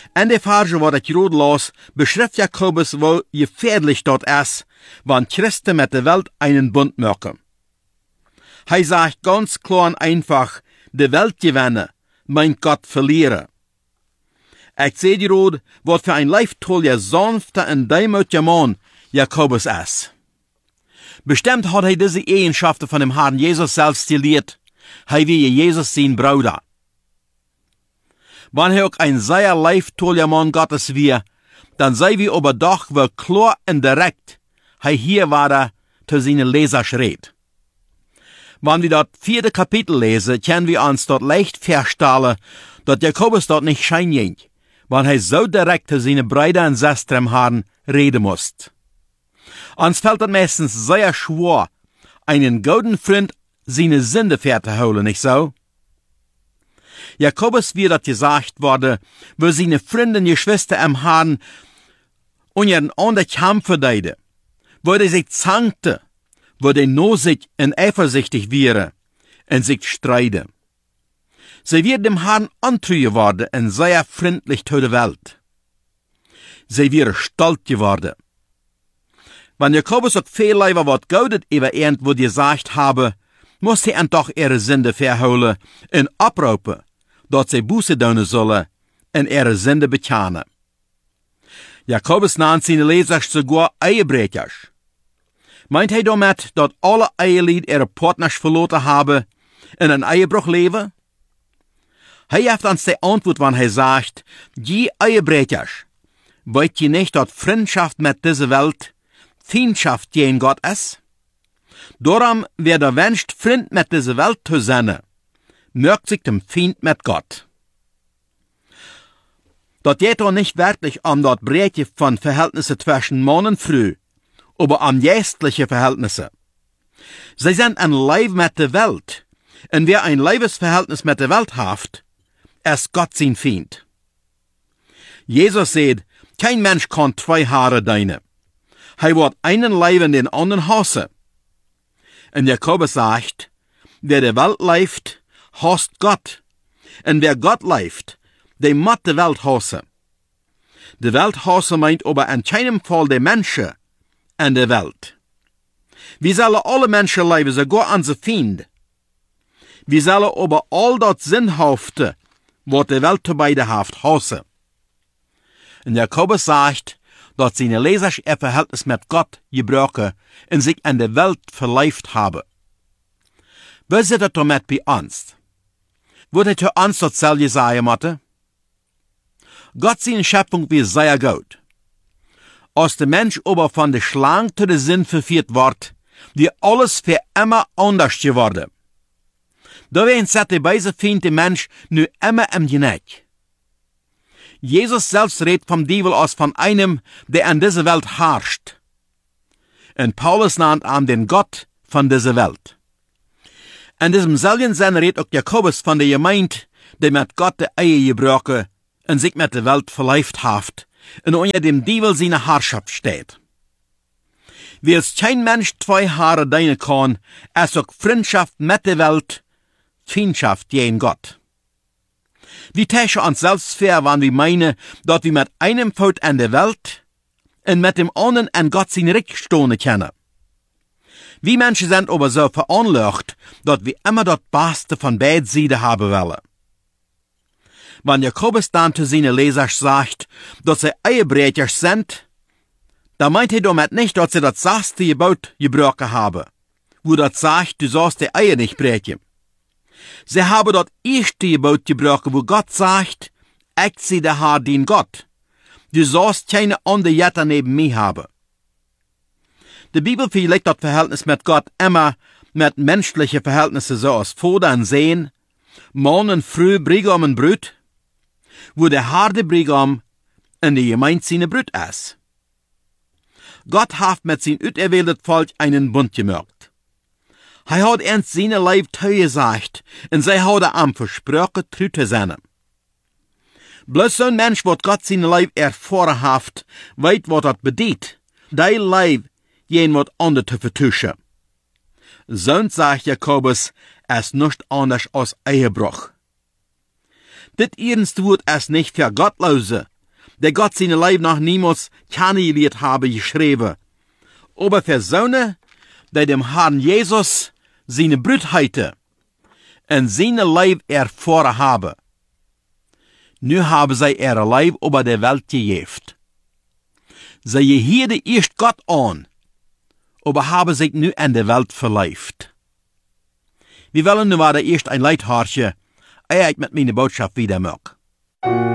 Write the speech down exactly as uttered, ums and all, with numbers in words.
En de Farge wat ik rood las, beschrijft Jakobus wel gefährlich dort is, wann Christen met de Welt einen Bund machen. Hij sagt ganz klar und einfach, de Welt gewinnen, mein Gott verlieren. Ich seh die Rot, wat für ein leiftolliger, sanfter und demütiger Mann Jakobus ist. Bestimmt hat er diese Eigenschaften von dem Herrn Jesus selbst gelehrt. Er wie Jesus sein Bruder. Wenn er auch ein sehr leiftolliger Mann Gottes wäre, dann sei wir aber doch wohl klar und direkt, er hier war er zu seinen Leser schreit. Wenn wir dort vierte Kapitel lesen, können wir uns dort leicht feststellen, dass Jakobus dort nicht schein ging, wenn er so direkt zu seinen Brüdern und Schwestern im Herrn reden muss. Uns fällt es meistens sehr schwer, einen guten Freund seine Sünde fernzuholen, nicht so? Jakobus wird das gesagt worden, wo seine Freunde und Geschwister im Herrn und ihren anderen Kampf verdeiden, wo die sich zankte, wo die nosig und eifersüchtig wären und sich streiten. Sie wird dem Herrn antreu geworden und sehr freundlich zu der Welt. Sie wäre stolz geworden. Wenn Jakobus auch viel lieber wat Gaudet über irgendwo gesagt habe, muss sie an doch ihre Sünde verholen und abrufen, dass sie Buße tun sollen und ihre Sünde bekennen. Jakobus nannt seine Leser sogar Ehebrechers. Meint er damit, dass alle Ehelied ihre Partners verloren haben und ein Ehebruch leben? Er hat uns die Antwort, wenn er sagt, die Ehebrechers, wollt ihr nicht, dass Freundschaft mit dieser Welt Feindschaft gegen Gott ist? Darum, wer der wünscht, Freund mit dieser Welt zu sein, merkt sich dem Feind mit Gott. Dort geht doch nicht wirklich um das Breite von Verhältnissen zwischen Mann und Frau, aber um geistliche Verhältnisse. Sie sind ein Leib mit der Welt, und wer ein Leibesverhältnis mit der Welt hat, ist Gott sein Feind. Jesus sagt, kein Mensch kann zwei Haare dienen. Er wird einen Leib in den anderen hassen. Und Jakobus sagt, wer der Welt leift, hasst Gott. Und wer Gott leift, der muss die Welt hassen. Die Welt hassen meint aber in keinem Fall die Menschen in der Welt. Wir sollen alle Menschen leben, sogar unsere Feinde. Wir sollen aber all das Sinnhafte, was die Welt dabei hat, hassen. Und Jakobus sagt, dass seine Leser ihr Verhältnis mit Gott gebrochen und sich an der Welt verleift haben. Was ist das damit bei uns? Würde zu uns dasselbe sagen, Mathe? Gott seine Schöpfung wie sehr gut. Als der Mensch aber von der Schlange zu der Sinn verführt wird, wie alles für immer anders geworden. Da werden die beise Feinde Mensch nu immer im Genick. Jesus selbst redet vom Teufel als von einem, der an dieser Welt herrscht. Und Paulus nannt ihn den Gott von dieser Welt. In diesem selben Sinn redet auch Jakobus von der Gemeinde, die mit Gott die Ehe gebrochen und sich mit der Welt verleift hat und unter dem Teufel seine Herrschaft steht. Wie es kein Mensch zwei Haare dienen kann, ist auch Freundschaft mit der Welt, Feindschaft gegen Gott. Wir täuschen uns selbst fair, wenn wir meinen, dass wir mit einem Fuß an der Welt und mit dem anderen an Gott sein Recht stehen können. Wir Menschen sind aber so veranlagt, dass wir immer das Beste von beiden Seiten haben wollen. Wenn Jakobus dann zu seinen Lesern sagt, dass sie Ehebrechers sind, dann meint er damit nicht, dass sie das sechste Gebot gebrochen haben, wo das sagt, du sollst die Ehe nicht brechen. Sie haben das erste Gebot gebrochen, wo Gott sagt, ich sei der Herr, dein Gott. Du sollst keine andere Jätter neben mir haben. Die Bibel vergleicht das Verhältnis mit Gott immer mit menschlichen Verhältnissen so als Vater und Sohn, Mann und Frau, Brigam und Brut, wo der Herr der Brigam und die Gemeinde seine Brut ist. Gott hat mit sein auserwähltes Volk einen Bund gemacht. Er hat ernst seine Leib zugesagt, und sie hat am versprochen, treu zu sein. Bloß so ein Mensch, wat Gott seine Leib erfahren hat, weiß, was das bedeutet, dein Leib jen wat ander zu vertuschen. Sonst, sagt Jakobus, ist nicht anders als Ehebruch. Dit erste Wort ist nicht für Gottlose der Gott seine Leib noch niemals kennengelernt habe, geschrieben. Aber für Söhne, die dem Herrn Jesus seine Brut heite und seine Leib erfahren haben. Nu haben sie ihre Leib über der Welt gejeft. Sie hielten erst Gott an, aber haben sich nu an der Welt verleift. Wir wollen nu aber erst ein Leithaarchen, ehe ich mit meiner Botschaft wieder mag.